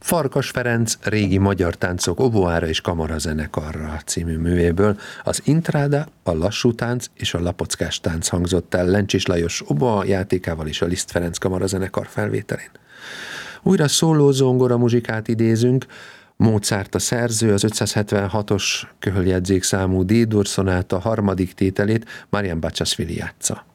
Farkas Ferenc régi magyar táncok oboára és kamarazenekarra című művéből az Intráda, a lassú tánc és a lapockás tánc hangzott el Lencsés Lajos oboa játékával és a Liszt Ferenc kamarazenekar felvételén. Újra szóló zongora muzsikát idézünk, Mozart a szerző, az 576-os köhöljegyzékszámú D-dur szonáta harmadik tételét Marian Bacsasvili játsza.